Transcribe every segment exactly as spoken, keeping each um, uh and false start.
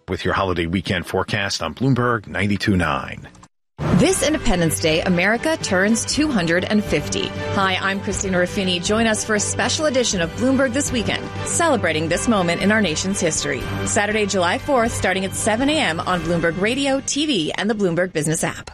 with your holiday weekend forecast on Bloomberg ninety-two point nine. This Independence Day, America turns two hundred fifty. Hi, I'm Christina Ruffini. Join us for a special edition of Bloomberg This Weekend, celebrating this moment in our nation's history. Saturday, July fourth, starting at seven a.m. on Bloomberg Radio, T V, and the Bloomberg Business app.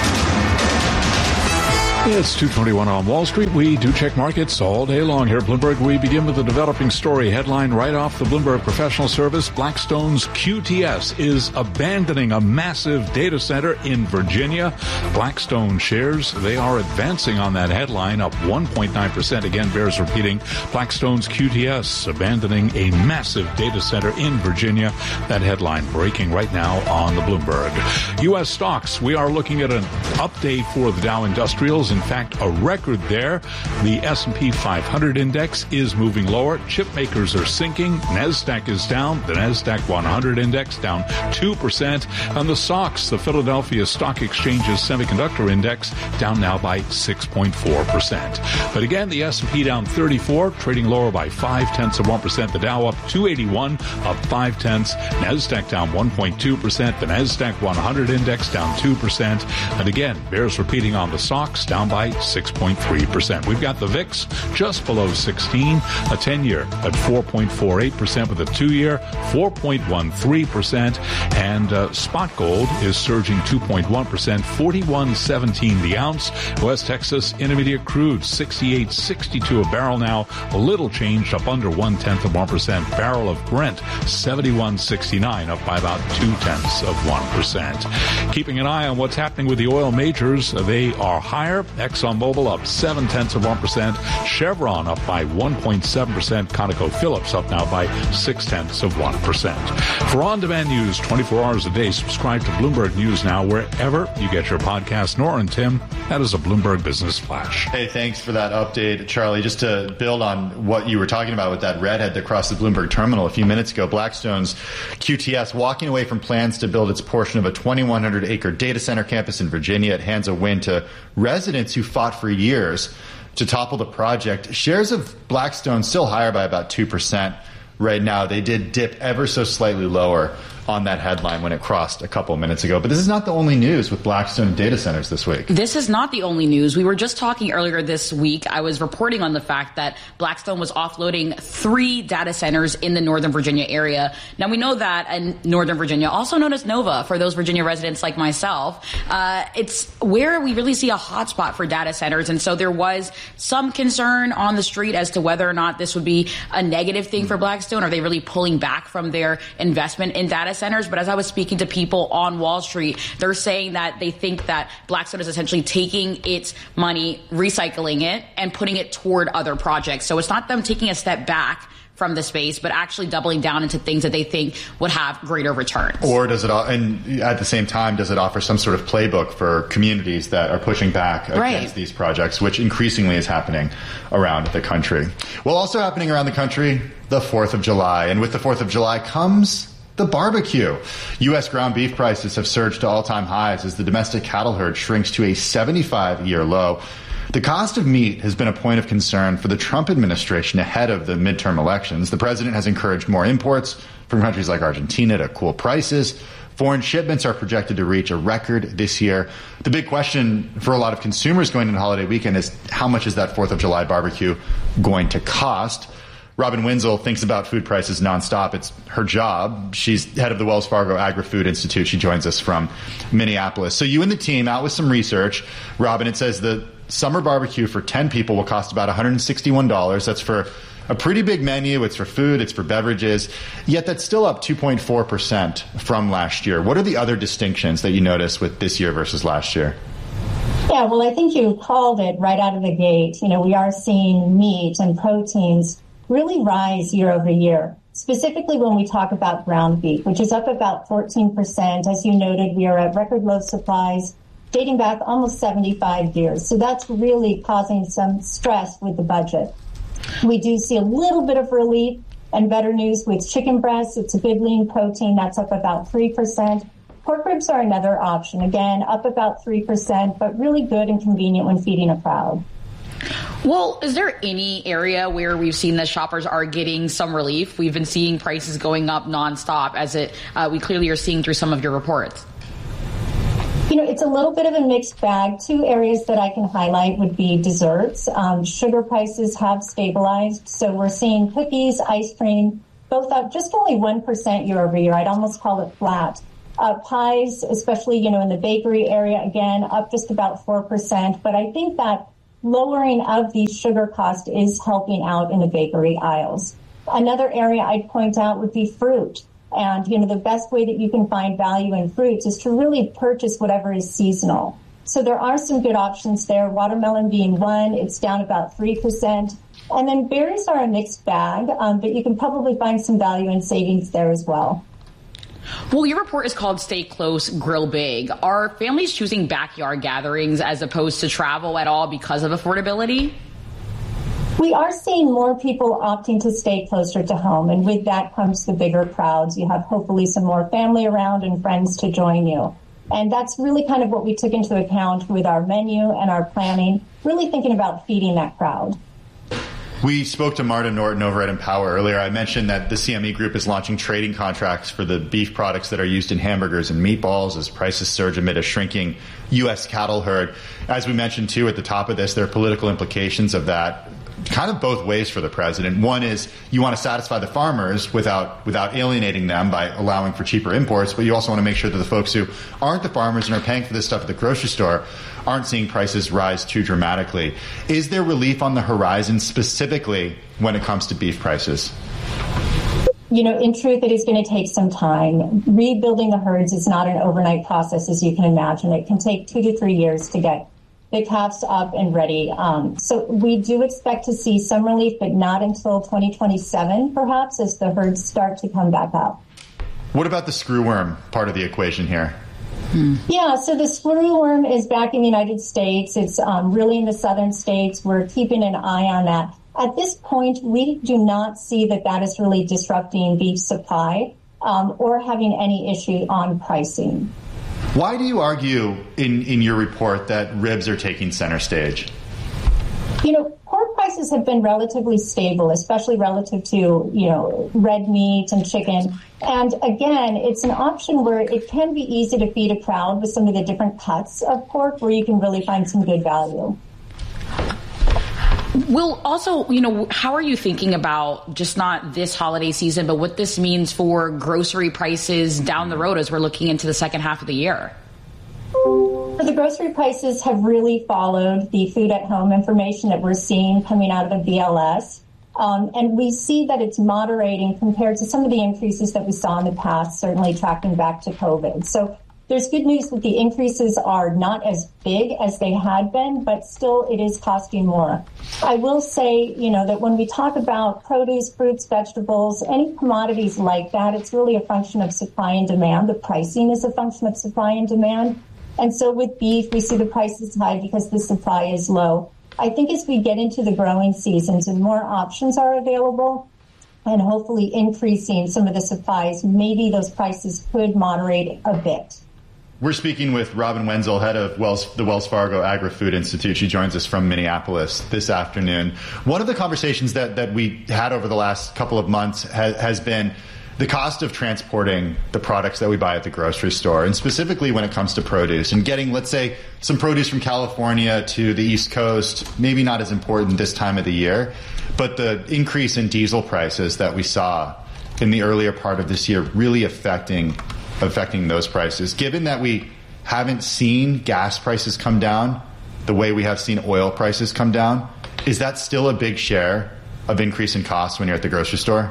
It's two twenty-one on Wall Street. We do check markets all day long here at Bloomberg. We begin with a developing story headline right off the Bloomberg Professional Service. Blackstone's Q T S is abandoning a massive data center in Virginia. Blackstone shares, they are advancing on that headline, up one point nine percent. Again, bears repeating. Blackstone's Q T S abandoning a massive data center in Virginia. That headline breaking right now on the Bloomberg. U S stocks, we are looking at an update for the Dow Industrials. In fact, a record there. The S and P five hundred index is moving lower. Chip makers are sinking. NASDAQ is down. The NASDAQ one hundred index down two percent. And the S O X, the Philadelphia Stock Exchange's semiconductor index, down now by six point four percent. But again, the S and P down thirty-four, trading lower by five tenths of one percent. The Dow up two eighty-one, up five tenths. NASDAQ down one point two percent. The NASDAQ one hundred index down two percent. And again, bears repeating on the S O X, down by six point three percent. We've got the V I X just below sixteen, a ten-year at four point four eight percent with a two-year four point one three percent, and uh, spot gold is surging two point one percent, forty-one seventeen the ounce. West Texas Intermediate crude sixty-eight sixty-two a barrel now, a little changed, up under one-tenth of one percent. Barrel of Brent seventy-one sixty-nine, up by about two-tenths of one percent. Keeping an eye on what's happening with the oil majors, they are higher. ExxonMobil up seven tenths of one percent. Chevron up by one point seven percent. ConocoPhillips up now by six tenths of one percent. For on-demand news twenty-four hours a day, subscribe to Bloomberg News Now wherever you get your podcast. Nora and Tim, that is a Bloomberg Business Flash. Hey, thanks for that update, Charlie. Just to build on what you were talking about with that redhead that crossed the Bloomberg terminal a few minutes ago, Blackstone's Q T S walking away from plans to build its portion of a twenty-one hundred acre data center campus in Virginia. It hands a win to residents who fought for years to topple the project. Shares of Blackstone still higher by about two percent right now. They did dip ever so slightly lower on that headline when it crossed a couple of minutes ago. But this is not the only news with Blackstone data centers this week. This is not the only news. We were just talking earlier this week. I was reporting on the fact that Blackstone was offloading three data centers in the Northern Virginia area. Now, we know that in Northern Virginia, also known as Nova, for those Virginia residents like myself, uh, it's where we really see a hotspot for data centers. And so there was some concern on the street as to whether or not this would be a negative thing for Blackstone. Are they really pulling back from their investment in data centers? But as I was speaking to people on Wall Street, they're saying that they think that Blackstone is essentially taking its money, recycling it, and putting it toward other projects. So it's not them taking a step back from the space, but actually doubling down into things that they think would have greater returns. Or does it, and at the same time, does it offer some sort of playbook for communities that are pushing back against right. these projects, which increasingly is happening around the country? Well, also happening around the country, the fourth of July. And with the fourth of July comes the barbecue. U S ground beef prices have surged to all-time highs as the domestic cattle herd shrinks to a seventy-five year low. The cost of meat has been a point of concern for the Trump administration ahead of the midterm elections. The president has encouraged more imports from countries like Argentina to cool prices. Foreign shipments are projected to reach a record this year. The big question for a lot of consumers going into holiday weekend is how much is that fourth of July barbecue going to cost? Robin Wenzel thinks about food prices nonstop. It's her job. She's head of the Wells Fargo Agri-Food Institute. She joins us from Minneapolis. So you and the team out with some research. Robin, it says the summer barbecue for ten people will cost about one hundred sixty-one dollars. That's for a pretty big menu. It's for food. It's for beverages. Yet that's still up two point four percent from last year. What are the other distinctions that you notice with this year versus last year? Yeah, well, I think you called it right out of the gate. You know, we are seeing meat and proteins really rise year over year, specifically when we talk about ground beef, which is up about fourteen percent. As you noted, we are at record low supplies dating back almost seventy-five years. So that's really causing some stress with the budget. We do see a little bit of relief and better news with chicken breasts. It's a good lean protein. That's up about three percent. Pork ribs are another option. Again, up about three percent, but really good and convenient when feeding a crowd. Well, is there any area where we've seen that shoppers are getting some relief? We've been seeing prices going up nonstop, as it uh, we clearly are seeing through some of your reports. You know, it's a little bit of a mixed bag. Two areas that I can highlight would be desserts. Um, sugar prices have stabilized, so we're seeing cookies, ice cream, both up just only one percent year over year. I'd almost call it flat. Uh, pies, especially, you know, in the bakery area, again, up just about four percent. But I think that lowering of the sugar cost is helping out in the bakery aisles. Another area I'd point out would be fruit. And, you know, the best way that you can find value in fruits is to really purchase whatever is seasonal. So there are some good options there, watermelon being one. It's down about three percent. And then berries are a mixed bag, um, but you can probably find some value in savings there as well. Well, your report is called Stay Close, Grill Big. Are families choosing backyard gatherings as opposed to travel at all because of affordability? We are seeing more people opting to stay closer to home, and with that comes the bigger crowds. You have hopefully some more family around and friends to join you. And that's really kind of what we took into account with our menu and our planning, really thinking about feeding that crowd. We spoke to Marta Norton over at Empower earlier. I mentioned that the C M E Group is launching trading contracts for the beef products that are used in hamburgers and meatballs as prices surge amid a shrinking U S cattle herd. As we mentioned, too, at the top of this, there are political implications of that, kind of both ways for the president. One is you want to satisfy the farmers without without alienating them by allowing for cheaper imports, but you also want to make sure that the folks who aren't the farmers and are paying for this stuff at the grocery store aren't seeing prices rise too dramatically. Is there relief on the horizon specifically when it comes to beef prices? You know, in truth, it is going to take some time. Rebuilding the herds is not an overnight process, as you can imagine. It can take two to three years to get the calves up and ready. Um, so we do expect to see some relief, but not until twenty twenty-seven, perhaps, as the herds start to come back up. What about the screwworm part of the equation here? Hmm. Yeah, so the screwworm is back in the United States. It's um, really in the southern states. We're keeping an eye on that. At this point, we do not see that that is really disrupting beef supply um, or having any issue on pricing. Why do you argue in, in your report that ribs are taking center stage? You know, pork prices have been relatively stable, especially relative to, you know, red meat and chicken. And again, it's an option where it can be easy to feed a crowd with some of the different cuts of pork where you can really find some good value. Well, also, you know, how are you thinking about just not this holiday season, but what this means for grocery prices down the road as we're looking into the second half of the year? The grocery prices have really followed the food at home information that we're seeing coming out of the B L S. Um, and we see that it's moderating compared to some of the increases that we saw in the past, certainly tracking back to COVID. So there's good news that the increases are not as big as they had been, but still it is costing more. I will say, you know, that when we talk about produce, fruits, vegetables, any commodities like that, it's really a function of supply and demand. The pricing is a function of supply and demand. And so with beef, we see the prices high because the supply is low. I think as we get into the growing seasons and more options are available and hopefully increasing some of the supplies, maybe those prices could moderate a bit. We're speaking with Robin Wenzel, head of Wells, the Wells Fargo Agri-Food Institute. She joins us from Minneapolis this afternoon. One of the conversations that, that we had over the last couple of months has, has been the cost of transporting the products that we buy at the grocery store, and specifically when it comes to produce and getting, let's say, some produce from California to the East Coast, maybe not as important this time of the year, but the increase in diesel prices that we saw in the earlier part of this year really affecting affecting those prices. Given that we haven't seen gas prices come down the way we have seen oil prices come down, is that still a big share of increase in costs when you're at the grocery store?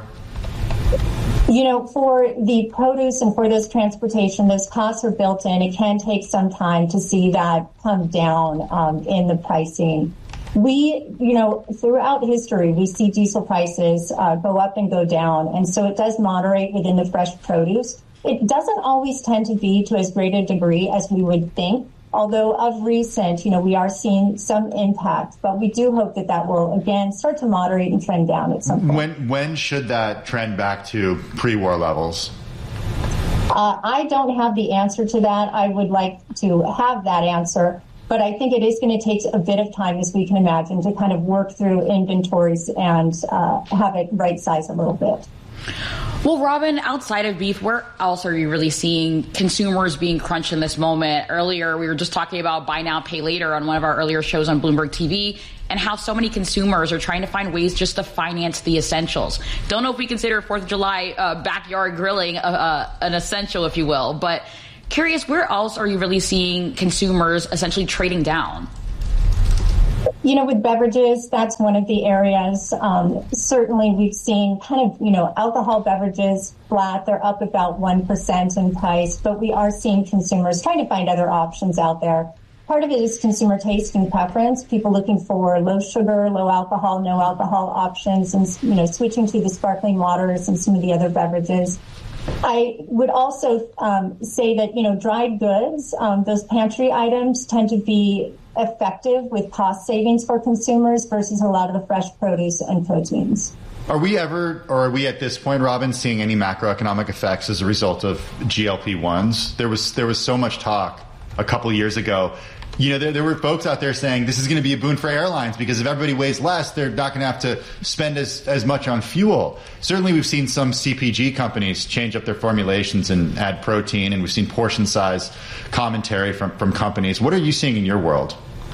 You know, for the produce and for those transportation, those costs are built in. It can take some time to see that come down um, in the pricing. We, you know, throughout history, we see diesel prices uh, go up and go down. And so it does moderate within the fresh produce. It doesn't always tend to be to as great a degree as we would think, although of recent, you know, we are seeing some impact. But we do hope that that will, again, start to moderate and trend down at some point. When, when should that trend back to pre-war levels? Uh, I don't have the answer to that. I would like to have that answer. But I think it is going to take a bit of time, as we can imagine, to kind of work through inventories and uh, have it right size a little bit. Well, Robin, outside of beef, where else are you really seeing consumers being crunched in this moment? Earlier, we were just talking about buy now, pay later on one of our earlier shows on Bloomberg T V, and how so many consumers are trying to find ways just to finance the essentials. Don't know if we consider fourth of July uh, backyard grilling uh, uh, an essential, if you will, but curious, where else are you really seeing consumers essentially trading down? You know, with beverages, that's one of the areas. Um, certainly, we've seen kind of, you know, alcohol beverages flat. They're up about one percent in price, but we are seeing consumers trying to find other options out there. Part of it is consumer taste and preference, people looking for low sugar, low alcohol, no alcohol options, and, you know, switching to the sparkling waters and some of the other beverages. I would also um, say that, you know, dried goods, um, those pantry items tend to be effective with cost savings for consumers versus a lot of the fresh produce and proteins. Are we ever, or are we at this point, Robin, seeing any macroeconomic effects as a result of G L P ones? There was there was so much talk a couple years ago. You know, there, there were folks out there saying this is going to be a boon for airlines because if everybody weighs less, they're not going to have to spend as, as much on fuel. Certainly, we've seen some C P G companies change up their formulations and add protein, and we've seen portion size commentary from, from companies. What are you seeing in your world?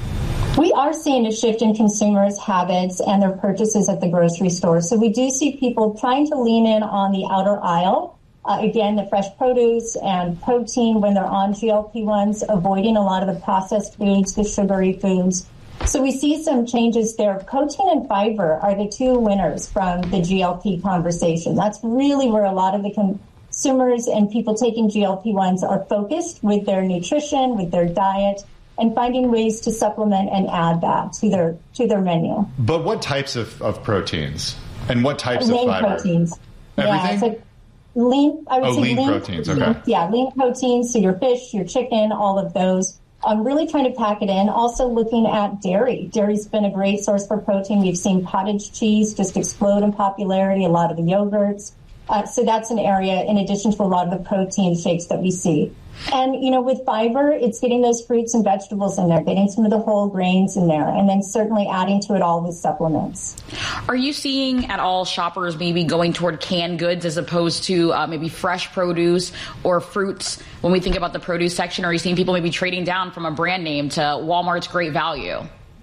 We are seeing a shift in consumers' habits and their purchases at the grocery store. So we do see people trying to lean in on the outer aisle. Uh, again, the fresh produce and protein when they're on G L P ones, avoiding a lot of the processed foods, the sugary foods. So we see some changes there. Protein and fiber are the two winners from the G L P conversation. That's really where a lot of the consumers and people taking G L P ones are focused with their nutrition, with their diet, and finding ways to supplement and add that to their to their menu. But what types of, of proteins and what types lean of fiber? Proteins. Everything? Yeah, so lean. I would oh, say lean, lean proteins. Okay. Yeah, lean proteins. So your fish, your chicken, all of those. I'm really trying to pack it in. Also looking at dairy. Dairy's been a great source for protein. We've seen cottage cheese just explode in popularity. A lot of the yogurts. Uh, so that's an area in addition to a lot of the protein shakes that we see. And, you know, with fiber, it's getting those fruits and vegetables in there, getting some of the whole grains in there, and then certainly adding to it all with supplements. Are you seeing at all shoppers maybe going toward canned goods as opposed to uh, maybe fresh produce or fruits? When we think about the produce section, are you seeing people maybe trading down from a brand name to Walmart's Great Value?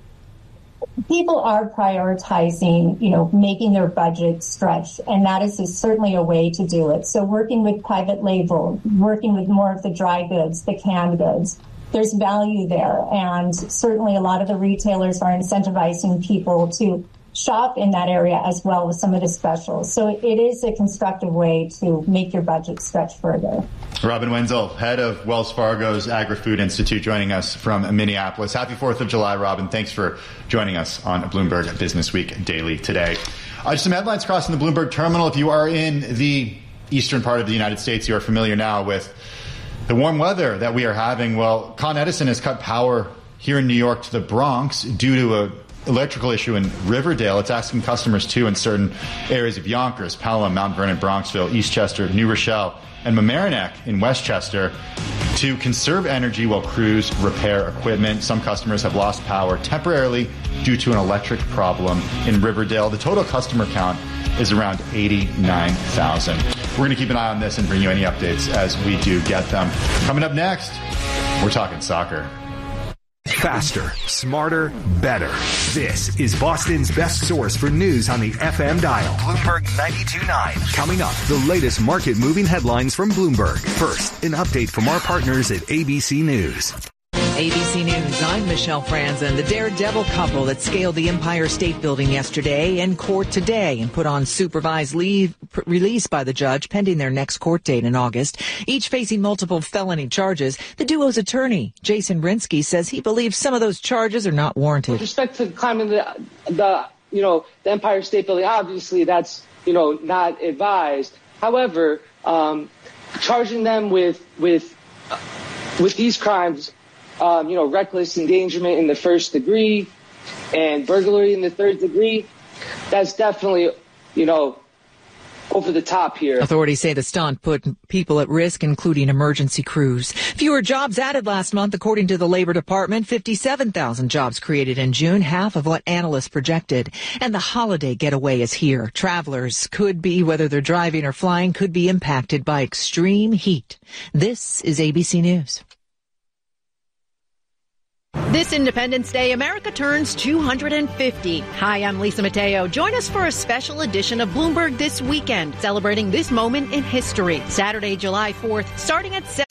People are prioritizing, you know, making their budget stretch, and that is, is certainly a way to do it. So working with private label, working with more of the dry goods, the canned goods, there's value there. And certainly a lot of the retailers are incentivizing people to shop in that area as well with some of the specials. So it is a constructive way to make your budget stretch further. Robin Wenzel, head of Wells Fargo's Agri-Food Institute, joining us from Minneapolis. Happy fourth of July, Robin. Thanks for joining us on Bloomberg Business Week Daily today. Uh, just some headlines crossing the Bloomberg terminal. If you are in the eastern part of the United States, you are familiar now with the warm weather that we are having. Well, Con Edison has cut power here in New York to the Bronx due to a electrical issue in Riverdale. It's asking customers, too, in certain areas of Yonkers, Pelham, Mount Vernon, Bronxville, Eastchester, New Rochelle, and Mamaroneck in Westchester to conserve energy while crews repair equipment. Some customers have lost power temporarily due to an electric problem in Riverdale. The total customer count is around eighty-nine thousand. We're going to keep an eye on this and bring you any updates as we do get them. Coming up next, we're talking soccer. Faster, smarter, better. This is Boston's best source for news on the F M dial. Bloomberg ninety-two point nine. Coming up, the latest market-moving headlines from Bloomberg. First, an update from our partners at A B C News. A B C News, I'm Michelle Franzen. The daredevil couple that scaled the Empire State Building yesterday in court today and put on supervised leave p- release by the judge pending their next court date in August, each facing multiple felony charges. The duo's attorney, Jason Rinsky, says he believes some of those charges are not warranted. With respect to climbing the, the, you know, the Empire State Building, obviously that's, you know, not advised. However, um, charging them with, with, uh, with these crimes, Um, you know, reckless endangerment in the first degree and burglary in the third degree, that's definitely, you know, over the top here. Authorities say the stunt put people at risk, including emergency crews. Fewer jobs added last month, according to the Labor Department. fifty-seven thousand jobs created in June, half of what analysts projected. And the holiday getaway is here. Travelers could be, whether they're driving or flying, could be impacted by extreme heat. This is A B C News. This Independence Day, America turns two hundred fifty. Hi, I'm Lisa Mateo. Join us for a special edition of Bloomberg This Weekend, celebrating this moment in history. Saturday, July fourth, starting at seven.